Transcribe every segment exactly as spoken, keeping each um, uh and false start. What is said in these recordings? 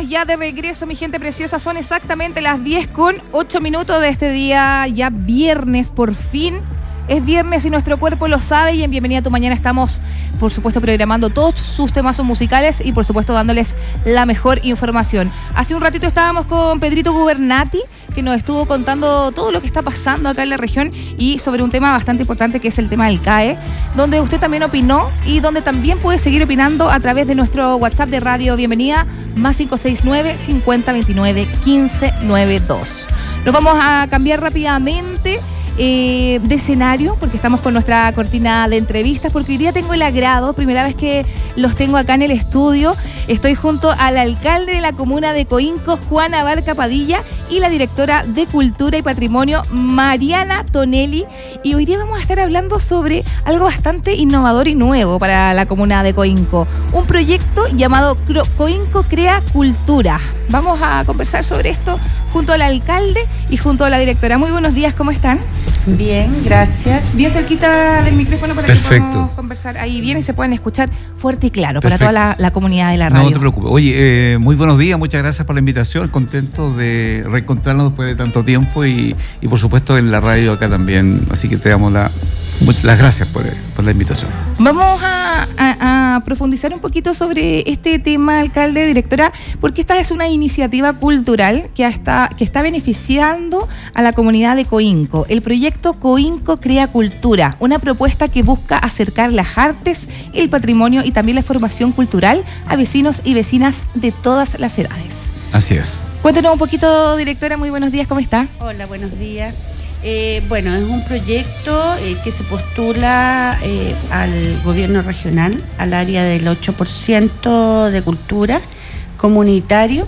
estamos ya de regreso, mi gente preciosa. Son exactamente las diez con ocho minutos de este día, ya viernes, por fin. Es viernes y nuestro cuerpo lo sabe, y en Bienvenida a tu Mañana estamos, por supuesto, programando todos sus temas musicales y, por supuesto, dándoles la mejor información. Hace un ratito estábamos con Pedrito Gubernati, que nos estuvo contando todo lo que está pasando acá en la región y sobre un tema bastante importante que es el tema del C A E, donde usted también opinó y donde también puede seguir opinando a través de nuestro WhatsApp de Radio Bienvenida, más cinco seis nueve, cincuenta veintinueve, quince noventa y dos. Nos vamos a cambiar rápidamente Eh, de escenario, porque estamos con nuestra cortina de entrevistas, porque hoy día tengo el agrado, primera vez que los tengo acá en el estudio. Estoy junto al alcalde de la comuna de Coinco, Juan Abarca Padilla, y la directora de Cultura y Patrimonio, Mariana Tonelli, y hoy día vamos a estar hablando sobre algo bastante innovador y nuevo para la comuna de Coinco, un proyecto llamado Coinco Crea Cultura. Vamos a conversar sobre esto junto al alcalde y junto a la directora. Muy buenos días, ¿cómo están? Bien, gracias. Bien cerquita del micrófono para Perfecto. que podamos conversar ahí bien y se puedan escuchar fuerte y claro. Perfecto. Para toda la, la comunidad de la radio. No te preocupes. Oye, eh, muy buenos días, muchas gracias por la invitación. Contento de reencontrarnos después de tanto tiempo y, y por supuesto en la radio acá también. Así que te damos la, las gracias por, por la invitación. Vamos a, a, a profundizar un poquito sobre este tema, alcalde, directora, porque esta es una iniciativa cultural que está, que está beneficiando a la comunidad de Coinco. El proyecto Coinco Crea Cultura, una propuesta que busca acercar las artes, el patrimonio y también la formación cultural a vecinos y vecinas de todas las edades. Así es. Cuéntenos un poquito, directora, muy buenos días, ¿cómo está? Hola, buenos días. Eh, bueno, es un proyecto eh, que se postula eh, al gobierno regional, al área del ocho por ciento de cultura comunitario,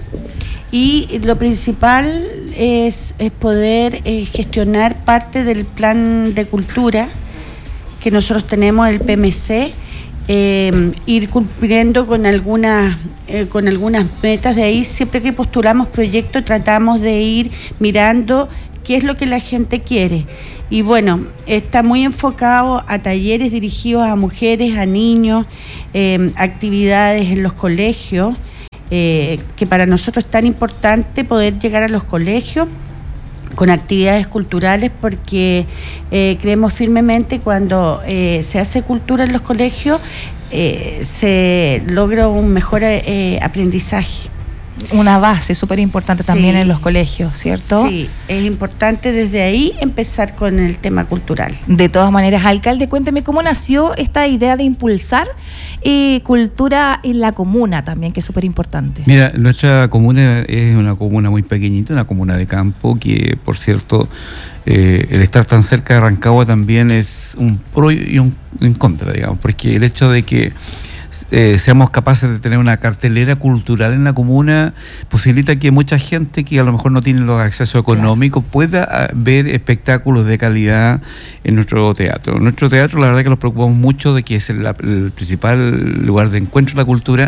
y lo principal es, es poder eh, gestionar parte del plan de cultura que nosotros tenemos, el P M C, eh, ir cumpliendo con algunas, eh, con algunas metas. De ahí, siempre que postulamos proyectos, tratamos de ir mirando qué es lo que la gente quiere. Y bueno, está muy enfocado a talleres dirigidos a mujeres, a niños, eh, actividades en los colegios, eh, que para nosotros es tan importante poder llegar a los colegios con actividades culturales, porque eh, creemos firmemente cuando eh, se hace cultura en los colegios, eh, se logra un mejor eh, aprendizaje. Una base súper importante también, sí, en los colegios, ¿cierto? Sí, es importante desde ahí empezar con el tema cultural. De todas maneras, alcalde, cuénteme cómo nació esta idea de impulsar eh, cultura en la comuna también, que es súper importante. Mira, nuestra comuna es una comuna muy pequeñita, una comuna de campo, que por cierto, eh, el estar tan cerca de Rancagua también es un pro y un en contra, digamos, porque el hecho de que Eh, seamos capaces de tener una cartelera cultural en la comuna posibilita que mucha gente que a lo mejor no tiene los accesos económicos, claro, pueda ver espectáculos de calidad en nuestro teatro. Nuestro teatro, la verdad que nos preocupamos mucho de que es el, el principal lugar de encuentro de la cultura,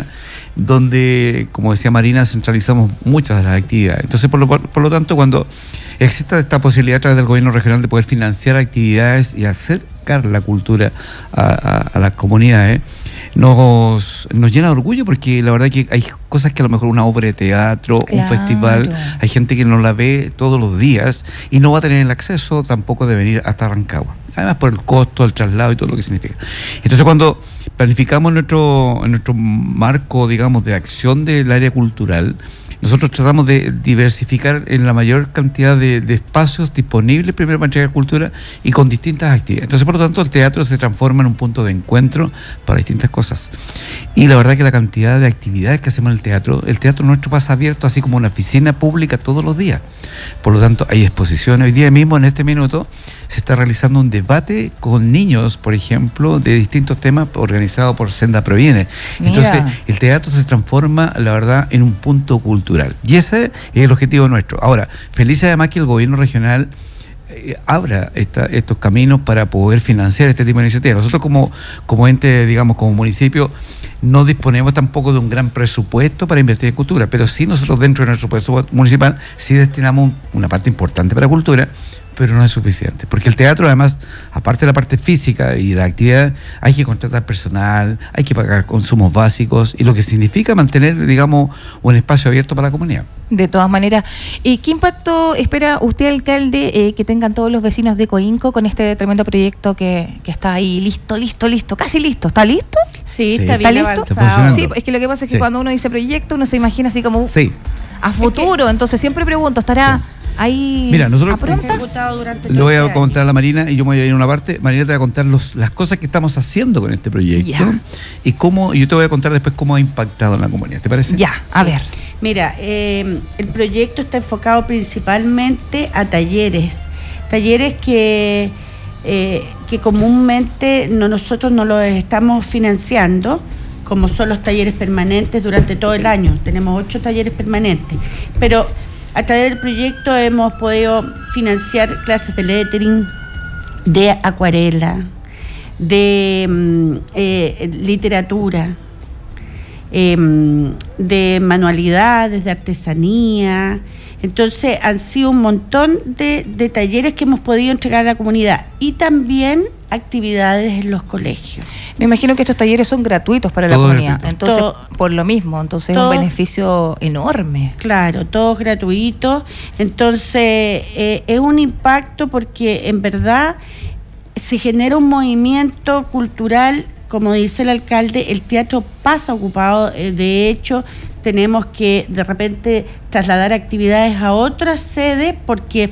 donde, como decía Marina, centralizamos muchas de las actividades. Entonces, por lo, por lo tanto, cuando exista esta posibilidad a través del gobierno regional de poder financiar actividades y acercar la cultura a, a, a las comunidades, Nos, nos llena de orgullo, porque la verdad que hay cosas que a lo mejor una obra de teatro, claro, un festival, hay gente que no la ve todos los días y no va a tener el acceso tampoco de venir hasta Rancagua, además por el costo, el traslado y todo lo que significa. Entonces, cuando planificamos nuestro, nuestro marco, digamos, de acción del área cultural, nosotros tratamos de diversificar en la mayor cantidad de, de espacios disponibles, primero para entregar cultura y con distintas actividades. Entonces, por lo tanto, el teatro se transforma en un punto de encuentro para distintas cosas. Y la verdad que la cantidad de actividades que hacemos en el teatro, el teatro nuestro pasa abierto así como una oficina pública todos los días. Por lo tanto, hay exposiciones. Hoy día mismo, en este minuto, se está realizando un debate con niños, por ejemplo, de distintos temas, organizado por Senda Proviene. Mira. Entonces, el teatro se transforma, la verdad, en un punto cultural. Y ese es el objetivo nuestro. Ahora, feliz además que el gobierno regional eh, abra esta, estos caminos para poder financiar este tipo de iniciativas. Nosotros como, como ente, digamos, como municipio, no disponemos tampoco de un gran presupuesto para invertir en cultura, pero sí nosotros dentro de nuestro presupuesto municipal sí destinamos un, una parte importante para cultura, pero no es suficiente, porque el teatro además, aparte de la parte física y de la actividad, hay que contratar personal, hay que pagar consumos básicos, y lo que significa mantener, digamos, un espacio abierto para la comunidad. De todas maneras, ¿y qué impacto espera usted, alcalde, eh, que tengan todos los vecinos de Coinco con este tremendo proyecto que, que está ahí listo, listo, listo, casi listo? ¿Está listo? Sí, Sí. está bien ¿Está listo? avanzado. Sí, es que lo que pasa es que Sí. cuando uno dice proyecto, uno se imagina así como Sí. a futuro, entonces siempre pregunto, ¿estará Sí. ahí Mira, nosotros- a prontas? Ejecutado durante Le voy a trece contar a años. la Marina y yo me voy a ir a una parte. Marina te va a contar los, las cosas que estamos haciendo con este proyecto Ya. y cómo, y yo te voy a contar después cómo ha impactado en la comunidad. ¿Te parece? Ya, a ver. Mira, eh, el proyecto está enfocado principalmente a talleres, talleres que, eh, que comúnmente no, nosotros no los estamos financiando, como son los talleres permanentes durante todo el año. Tenemos ocho talleres permanentes, pero a través del proyecto hemos podido financiar clases de lettering, de acuarela, de mm, eh, literatura, eh, de manualidades, de artesanía. Entonces han sido un montón de, de talleres que hemos podido entregar a la comunidad y también actividades en los colegios. Me imagino que estos talleres son gratuitos para Todo la comunidad, gratuito. entonces Todo- por lo mismo, entonces todo- es un beneficio enorme. Claro, todos gratuitos. Entonces eh, es un impacto porque en verdad se genera un movimiento cultural, como dice el alcalde, el teatro pasa ocupado. eh, de hecho, tenemos que de repente trasladar actividades a otras sedes porque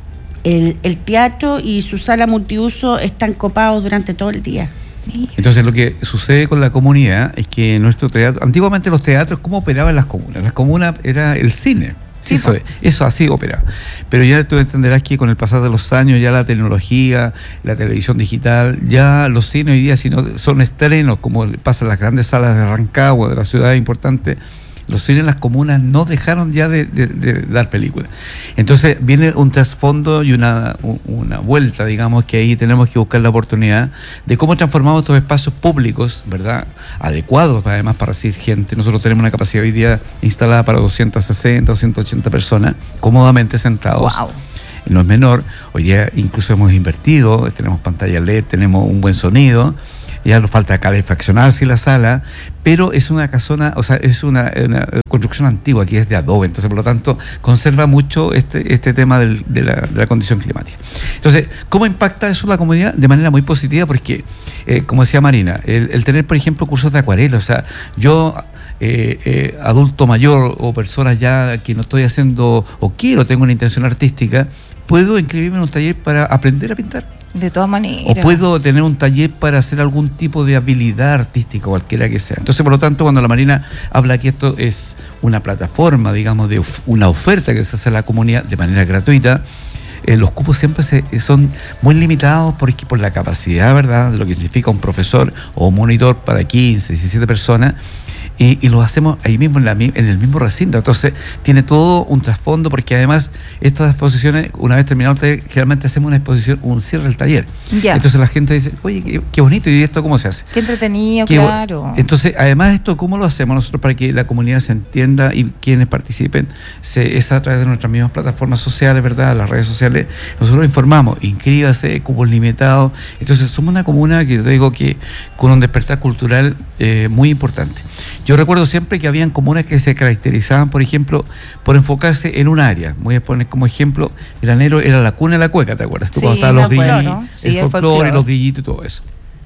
el, el teatro y su sala multiuso están copados durante todo el día. Entonces lo que sucede con la comunidad es que nuestro teatro, antiguamente los teatros, ¿cómo operaban las comunas? Las comunas era el cine. Sí, eso, po. eso así operaba. Pero ya tú entenderás que con el pasar de los años, ya la tecnología, la televisión digital, ya los cines hoy día, si no son estrenos, como pasa en las grandes salas de Rancagua, de las ciudades importantes, los cines en las comunas no dejaron ya de, de- de dar películas. Entonces viene un trasfondo y una, u- una vuelta, digamos, que ahí tenemos que buscar la oportunidad de cómo transformamos estos espacios públicos, ¿verdad? Adecuados además para recibir gente. Nosotros tenemos una capacidad hoy día instalada para doscientas sesenta, doscientas ochenta personas, cómodamente sentados. Wow. No es menor. Hoy día incluso hemos invertido, tenemos pantalla L E D, tenemos un buen sonido. Ya nos falta calefaccionarse la sala, pero es una casona, o sea, es una, una construcción antigua, que es de adobe, entonces por lo tanto conserva mucho este, este tema del- de, la, de la condición climática. Entonces, ¿cómo impacta eso la comunidad? De manera muy positiva, porque, eh, como decía Marina, el, el tener, por ejemplo, cursos de acuarela, o sea, yo... Eh, eh, adulto mayor o personas ya que no estoy haciendo o quiero, tengo una intención artística, puedo inscribirme en un taller para aprender a pintar. De todas maneras. O puedo tener un taller para hacer algún tipo de habilidad artística, cualquiera que sea. Entonces, por lo tanto, cuando la Marina habla que esto es una plataforma, digamos, de of- una oferta que se hace a la comunidad de manera gratuita, eh, los cupos siempre se, son muy limitados porque por la capacidad, ¿verdad?, de lo que significa un profesor o un monitor para quince, diecisiete personas. Y, y lo hacemos ahí mismo en, la, mi- en el mismo recinto. Entonces tiene todo un trasfondo, porque además estas exposiciones, una vez terminado el taller, generalmente hacemos una exposición, un cierre del taller. Ya. Entonces la gente dice, oye, qué, qué bonito, ¿y esto cómo se hace? Qué entretenido, Qué bo- claro. Entonces, además esto, ¿cómo lo hacemos nosotros para que la comunidad se entienda y quienes participen? Se, es a través de nuestras mismas plataformas sociales, ¿verdad? Las redes sociales. Nosotros informamos, inscríbase, cupos limitados. Entonces, somos una comuna que yo te digo que con un despertar cultural eh, muy importante. Yo recuerdo siempre que habían comunas que se caracterizaban, por ejemplo, por enfocarse en un área. Voy a poner como ejemplo, Granero era la cuna de la cueca, ¿te acuerdas? Tú Sí, cuando estaban me los acuerdo, grillitos, ¿no? Sí, el el folclore, folclore. los grillitos y todo eso.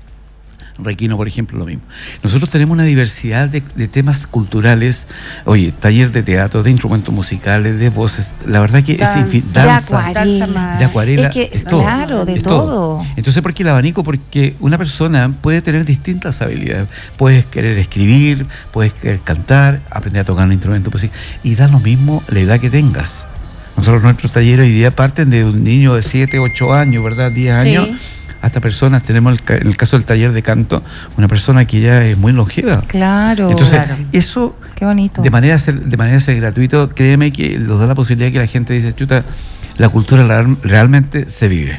Requino, por ejemplo, lo mismo. Nosotros tenemos una diversidad de, de temas culturales, oye, taller de teatro, de instrumentos musicales, de voces, la verdad que Danza. es infinito. De Danza, acuarela. más. de acuarela, Es que, es todo. claro, de es todo. Entonces, ¿por qué el abanico? Porque una persona puede tener distintas habilidades. Puedes querer escribir, puedes querer cantar, aprender a tocar un instrumento, pues sí, y da lo mismo la edad que tengas. Nosotros nuestros talleres hoy día parten de un niño de siete, ocho años, ¿verdad? diez años. Sí. Hasta personas, tenemos el, ca- en el caso del taller de canto, una persona que ya es muy longeva. Claro. Entonces, claro. eso Qué bonito. de manera ser, de manera ser gratuito, créeme que nos da la posibilidad que la gente dice, chuta, la cultura la- realmente se vive.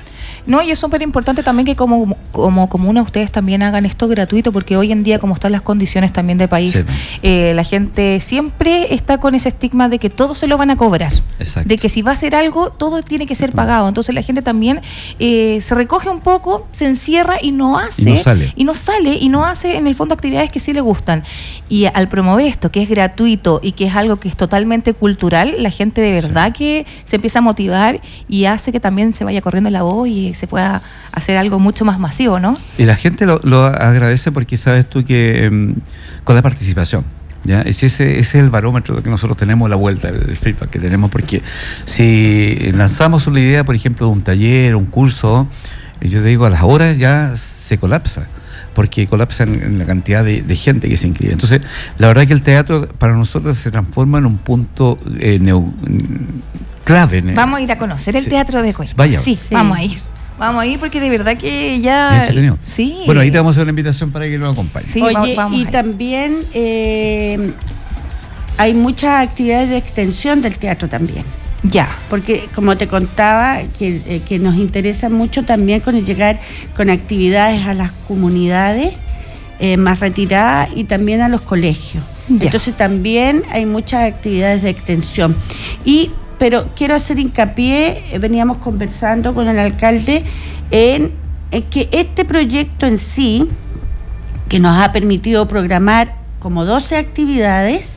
No, y es súper importante también que como, como comuna ustedes también hagan esto gratuito, porque hoy en día, como están las condiciones también de país, sí. eh, la gente siempre está con ese estigma de que todo se lo van a cobrar. Exacto. De que si va a hacer algo, todo tiene que ser pagado. Entonces la gente también eh, se recoge un poco, se encierra y no hace. Y no sale. Y no sale, y no hace en el fondo actividades que sí le gustan. Y al promover esto, que es gratuito y que es algo que es totalmente cultural, la gente de verdad sí. que se empieza a motivar y hace que también se vaya corriendo la voz y se pueda hacer algo mucho más masivo, ¿no? Y la gente lo, lo agradece porque sabes tú que um, con la participación, ¿ya? Ese, ese es el barómetro que nosotros tenemos, la vuelta, el feedback que tenemos, porque si lanzamos una idea, por ejemplo, de un taller, un curso, yo te digo, a las horas ya se colapsa, porque colapsa en, en la cantidad de, de gente que se inscribe. Entonces, la verdad que el teatro para nosotros se transforma en un punto eh, neu, clave. Vamos a ir a conocer el sí. teatro de Coyhaique. Vaya. Sí, sí, vamos a ir. Vamos a ir porque de verdad que ya... Sí. Bueno, ahí te vamos a hacer una invitación para que nos acompañes. Sí, Oye, vamos y también eh, hay muchas actividades de extensión del teatro también. Ya. Porque, como te contaba, que, eh, que nos interesa mucho también con el llegar con actividades a las comunidades eh, más retiradas y también a los colegios. Ya. Entonces también hay muchas actividades de extensión. Y pero quiero hacer hincapié, veníamos conversando con el alcalde, en, en que este proyecto en sí, que nos ha permitido programar como doce actividades,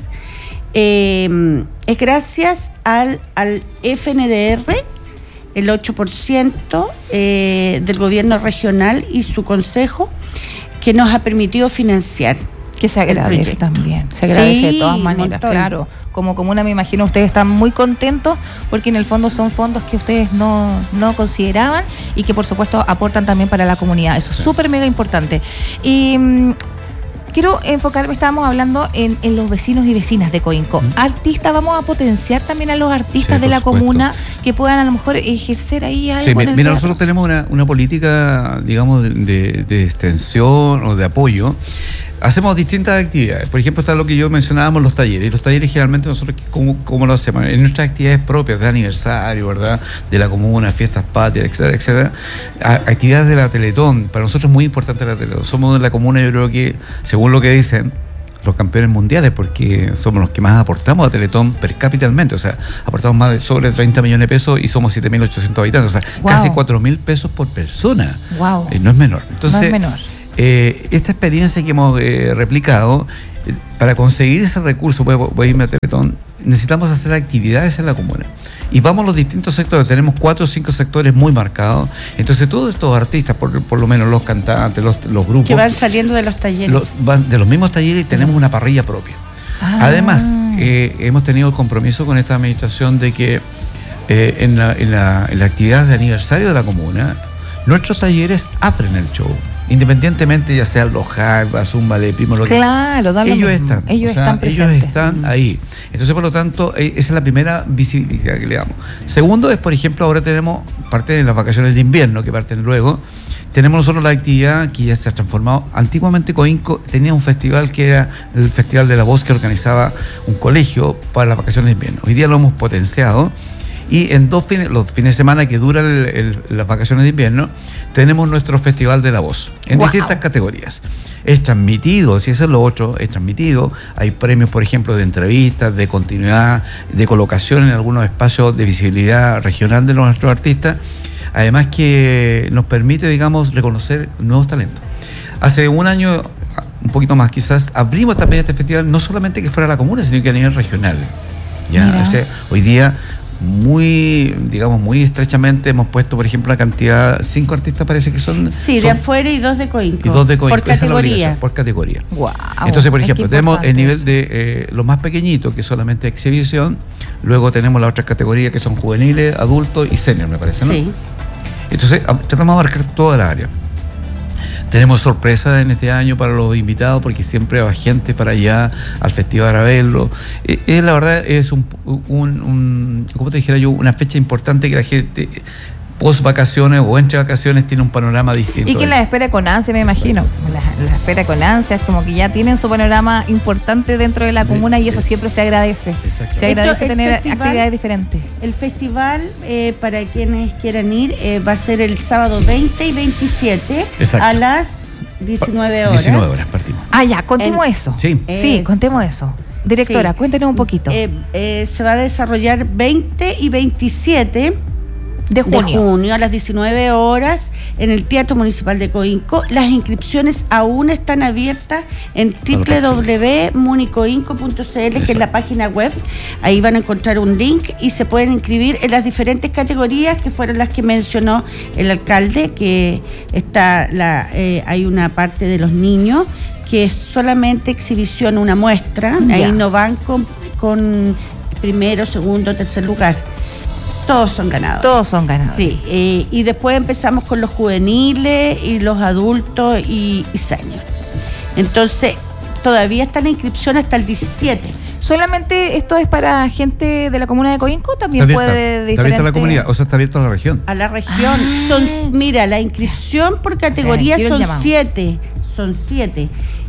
eh, es gracias al, al F N D R, el ocho por ciento eh, del gobierno regional y su consejo, que nos ha permitido financiar. Que se agradece también, se agradece sí, de todas maneras, claro. Como comuna me imagino ustedes están muy contentos porque en el fondo son fondos que ustedes no, no consideraban y que por supuesto aportan también para la comunidad. Eso es súper mega importante. Y mmm, quiero enfocarme, estábamos hablando en, en los vecinos y vecinas de Coinco. ¿Mm? Artistas, vamos a potenciar también a los artistas sí, de la supuesto. comuna que puedan a lo mejor ejercer ahí algo. Sí, en el mira, teatro. Nosotros tenemos una, una política, digamos, de, de, de extensión o de apoyo. Hacemos distintas actividades. Por ejemplo, está lo que yo mencionábamos, los talleres. Y los talleres generalmente nosotros, ¿cómo, cómo lo hacemos? En nuestras actividades propias de aniversario, ¿verdad? De la comuna, fiestas patrias, etcétera, etcétera. A, actividades de la Teletón. Para nosotros es muy importante la Teletón. Somos de la comuna, yo creo que, según lo que dicen, los campeones mundiales, porque somos los que más aportamos a Teletón per capitalmente. O sea, aportamos más de sobre treinta millones de pesos y somos siete mil ochocientos habitantes. O sea, wow. casi cuatro mil pesos por persona. Wow. Eh, no es menor. Entonces, no es menor. Eh, esta experiencia que hemos eh, replicado, eh, para conseguir ese recurso, voy, voy a irme a Teletón, necesitamos hacer actividades en la comuna. Y vamos a los distintos sectores, tenemos cuatro o cinco sectores muy marcados. Entonces todos estos artistas, por, por lo menos los cantantes, los, los grupos... Que van saliendo de los talleres. Los, van de los mismos talleres y tenemos una parrilla propia. Ah. Además, eh, hemos tenido el compromiso con esta administración de que eh, en, la, en, la, en la actividad de aniversario de la comuna, nuestros talleres abren el show. Independientemente ya sean los Jagba, Zumba de Primo, lo claro, que ellos están, ellos, o sea, están ellos están ahí. Entonces, por lo tanto, esa es la primera visibilidad que le damos. Segundo es, por ejemplo, ahora tenemos parte de las vacaciones de invierno que parten luego. Tenemos nosotros la actividad que ya se ha transformado. Antiguamente Coinco tenía un festival que era el Festival de la Voz que organizaba un colegio para las vacaciones de invierno. Hoy día lo hemos potenciado. Y en dos fines, los fines de semana que duran el, el, las vacaciones de invierno, tenemos nuestro Festival de la Voz en wow. distintas categorías. Es transmitido, si eso es lo otro, es transmitido. Hay premios, por ejemplo, de entrevistas, de continuidad, de colocación en algunos espacios de visibilidad regional de nuestros artistas. Además que nos permite, digamos, reconocer nuevos talentos. Hace un año, un poquito más quizás, abrimos también este festival, no solamente que fuera la comuna, sino que a nivel regional. ¿Ya? O sea, hoy día... muy, digamos, muy estrechamente hemos puesto, por ejemplo, la cantidad, cinco artistas parece que son... Sí, son, de afuera y dos de Coinco. Y dos de Coinco, por categoría. Es por categoría. Wow, entonces, por ejemplo, tenemos el nivel eso. de eh, los más pequeñitos, que es solamente exhibición, luego tenemos las otras categorías que son juveniles, adultos y senior, me parece, ¿no? Sí. Entonces, tratamos de abarcar toda la área. Tenemos sorpresas en este año para los invitados porque siempre va gente para allá al festival a verlo. Eh, eh, la verdad es un, un, un, ¿cómo te dijera yo? Una fecha importante que la gente post vacaciones o entre vacaciones tiene un panorama distinto. Y que la espera con ansia, me imagino. La, la espera con ansia, es como que ya tienen su panorama importante dentro de la comuna, sí, y eso sí, siempre se agradece. Se agradece Esto, tener festival, actividades diferentes. El festival, eh, para quienes quieran ir, eh, va a ser el sábado veinte y veintisiete. Exacto. A las diecinueve horas. diecinueve horas partimos. Ah, ya, contemos en, eso. Sí, sí contemos eso. Directora, sí. Cuéntenos un poquito. Eh, eh, se va a desarrollar veinte y veintisiete de junio. de junio a las diecinueve horas en el Teatro Municipal de Coinco. Las inscripciones aún están abiertas en doble u doble u doble u punto municoinco punto c l, que es la página web. Ahí van a encontrar un link y se pueden inscribir en las diferentes categorías que fueron las que mencionó el alcalde, que está la eh, hay una parte de los niños que es solamente exhibición, una muestra. Ya. Ahí no van con, con primero, segundo, tercer lugar. Todos son ganadores. Todos son ganadores. Sí, eh, y después empezamos con los juveniles y los adultos y, y seniors. Entonces, todavía está la inscripción hasta el diecisiete. ¿Solamente esto es para gente de la comuna de Coinco? También está puede abierta, está abierta a la comunidad, o sea, está abierto a la región. A la región. Ah. Son, mira, la inscripción por categoría son siete. Son siete.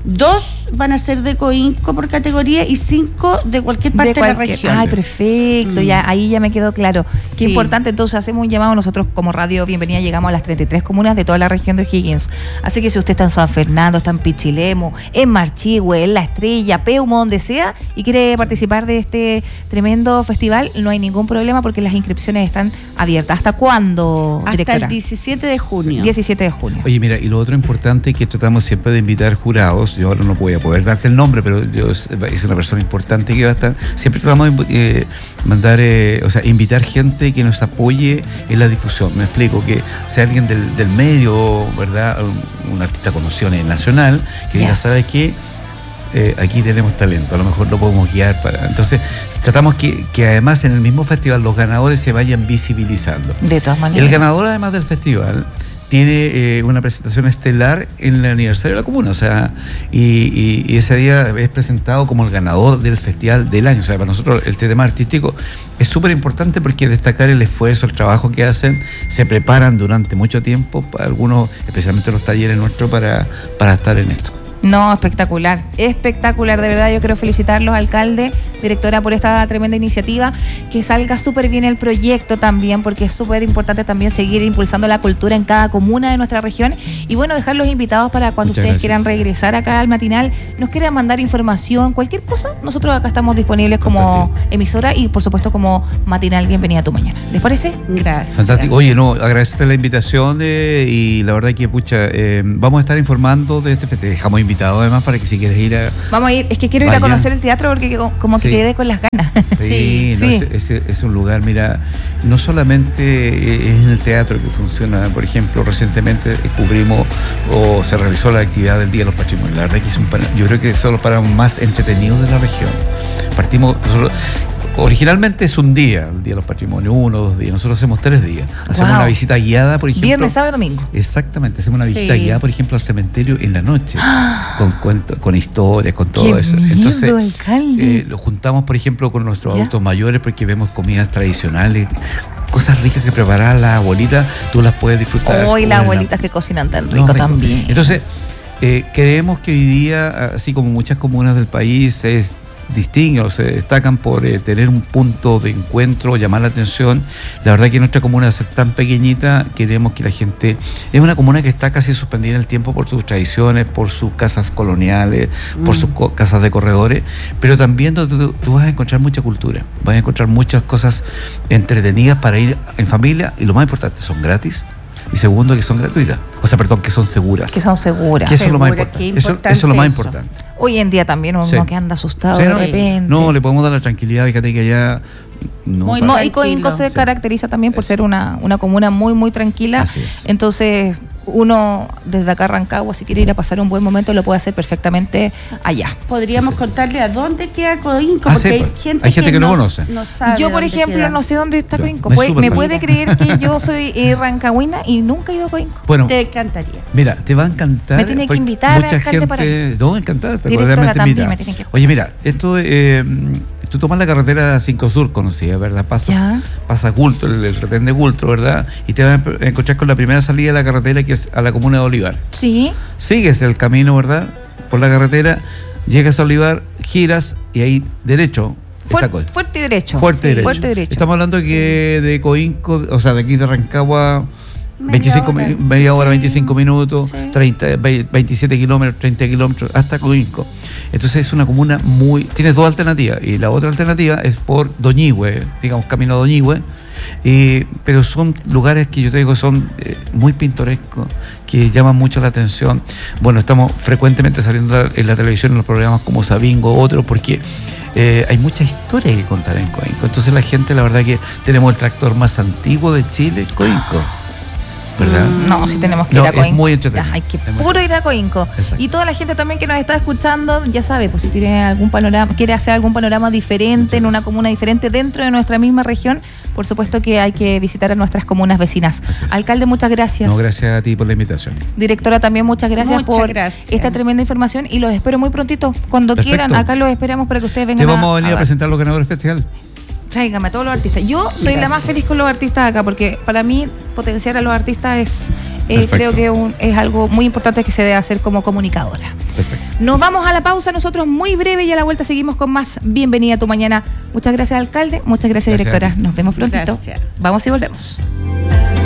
Dos van a ser de Coinco por categoría y cinco de cualquier parte de, cualquier, de la región. Ay, perfecto, mm. ya ahí ya me quedó claro. Qué sí. importante, entonces hacemos un llamado nosotros como Radio Bienvenida, llegamos a las treinta y tres comunas de toda la región de O'Higgins. Así que si usted está en San Fernando, está en Pichilemu, en Marchihue, en La Estrella, Peumo, donde sea, y quiere participar de este tremendo festival, no hay ningún problema porque las inscripciones están abiertas. ¿Hasta cuándo, Hasta directora? el diecisiete de junio. diecisiete de junio. Oye, mira, y lo otro importante es que tratamos siempre de invitar jurados. Yo ahora no voy a poder darte el nombre, pero yo es una persona importante que va a estar. Siempre tratamos de eh, mandar, eh, o sea, invitar gente que nos apoye en la difusión. Me explico, que sea alguien del, del medio, ¿verdad? Un, un artista conocido nacional, que diga, yeah. ¿sabes qué? Eh, aquí tenemos talento, a lo mejor lo podemos guiar para. Entonces, tratamos que, que además en el mismo festival los ganadores se vayan visibilizando. De todas maneras. El ganador, además del festival, tiene eh, una presentación estelar en el aniversario de la comuna, o sea, y, y, y ese día es presentado como el ganador del festival del año. O sea, para nosotros el tema artístico es súper importante porque destacar el esfuerzo, el trabajo que hacen, se preparan durante mucho tiempo, algunos, especialmente los talleres nuestros, para, para estar en esto. No, espectacular, espectacular, de verdad. Yo quiero felicitarlos, alcalde, directora, por esta tremenda iniciativa, que salga súper bien el proyecto también, porque es súper importante también seguir impulsando la cultura en cada comuna de nuestra región, y bueno, dejarlos invitados para cuando Muchas ustedes gracias. quieran regresar acá al matinal, nos quieran mandar información, cualquier cosa, nosotros acá estamos disponibles como emisora y por supuesto como matinal Bienvenida a tu Mañana. ¿Les parece? Gracias. Fantástico. Oye, no, agradecerte la invitación eh, y la verdad que, pucha, eh, vamos a estar informando de este festival. Dejamos invitado además para que si quieres ir a... Vamos a ir, es que quiero Vaya. ir a conocer el teatro porque como que sí. quedé con las ganas. Sí, sí. No, es, es, es un lugar, mira, no solamente es en el teatro que funciona, por ejemplo, recientemente cubrimos o se realizó la actividad del Día de los Patrimonios. La verdad que es un, yo creo que es solo para más entretenidos de la región. Partimos... Nosotros, originalmente es un día, el Día de los Patrimonios, uno o dos días. Nosotros hacemos tres días. Hacemos wow. una visita guiada, por ejemplo. Viernes, sábado y domingo. Exactamente, hacemos una visita sí. guiada, por ejemplo, al cementerio en la noche, con cuentos, con historias, con todo Qué eso. Miedo, Entonces, alcalde. Eh, lo juntamos, por ejemplo, con nuestros ¿Ya? adultos mayores porque vemos comidas tradicionales, cosas ricas que preparaba la abuelita, tú las puedes disfrutar. Hoy las abuelitas la... que cocinan tan rico, no, rico. también. Entonces, eh, creemos que hoy día, así como muchas comunas del país, es distinguen o se destacan por eh, tener un punto de encuentro, llamar la atención. La verdad que nuestra comuna, al ser tan pequeñita, queremos que la gente... Es una comuna que está casi suspendida en el tiempo por sus tradiciones, por sus casas coloniales, mm. por sus co- casas de corredores, pero también tú, tú, tú vas a encontrar mucha cultura, vas a encontrar muchas cosas entretenidas para ir en familia, y lo más importante, son gratis. Y segundo, que son gratuitas. O sea, perdón, que son seguras. Que son seguras. Que eso, Segura, es lo más importante. Eso, eso es lo más importante. Hoy en día también uno sí. que anda asustado sí, de no, repente. No, le podemos dar la tranquilidad, fíjate que allá... No, muy, no, y Coinco se sí. caracteriza también por ser una, una comuna muy, muy tranquila. Así es. Entonces, uno desde acá Rancagua, si quiere ir a pasar un buen momento, lo puede hacer perfectamente allá. Podríamos sí. contarle a dónde queda Coinco, ah, porque sí, hay gente, hay gente que, que no, no conoce. No sabe yo, por ejemplo, queda. no sé dónde está Coinco. Me, ¿Me, ¿me puede creer que yo soy eh, rancagüina y nunca he ido a Coinco? Bueno, te encantaría. Mira, te va a encantar. Me tiene que invitar mucha a gente gente, para ir. No, encantada. Directora también me tiene que... Oye, mira, esto eh, tú tomas la carretera cinco Sur, conocida, ¿verdad? Pasas, Ya. pasa Gultro, el, el retén de Gultro, ¿verdad? Y te vas a encontrar con la primera salida de la carretera, que es a la comuna de Olivar. Sí. Sigues el camino, ¿verdad? Por la carretera, llegas a Olivar, giras y ahí derecho. Fuerte, está Co- fuerte y derecho. Fuerte Sí, derecho. Fuerte derecho. Estamos hablando que de Coinco, o sea, de aquí de Rancagua, Media veinticinco, hora. mi- media hora, Sí. veinticinco minutos, Sí. treinta, ve- veintisiete kilómetros, treinta kilómetros, hasta Coinco. Entonces es una comuna muy... Tienes dos alternativas, y la otra alternativa es por Doñihue, digamos, camino a Doñihue, eh, pero son lugares que yo te digo son eh, muy pintorescos, que llaman mucho la atención. Bueno, estamos frecuentemente saliendo en la televisión en los programas como Sabingo, otros, porque eh, hay mucha historia que contar en Coinco. Entonces la gente, la verdad que tenemos el tractor más antiguo de Chile, Coinco, ¿verdad? No, sí tenemos que No, ir a es Coinco. muy entretenido. Ya, hay que Es muy puro ir a Coinco. Exacto. Y toda la gente también que nos está escuchando, ya sabe, pues si tiene algún panorama, quiere hacer algún panorama diferente en una comuna diferente dentro de nuestra misma región, por supuesto que hay que visitar a nuestras comunas vecinas. Así es. Alcalde, muchas gracias. No, gracias a ti por la invitación. Directora, también muchas gracias Muchas por gracias. esta tremenda información y los espero muy prontito. Cuando Perfecto. quieran, acá los esperamos para que ustedes vengan Te vamos a venir a, dar. presentar los ganadores del festival. Tráigame a todos los artistas. Yo soy la más feliz con los artistas acá porque para mí potenciar a los artistas es eh, Perfecto. creo que un- es algo muy importante que se debe hacer como comunicadora. Perfecto. Nos vamos a la pausa, nosotros muy breve y a la vuelta seguimos con más Bienvenida a tu mañana. Muchas gracias, alcalde. Muchas gracias, Gracias a directora. ti. Nos vemos prontito. Gracias. Vamos y volvemos.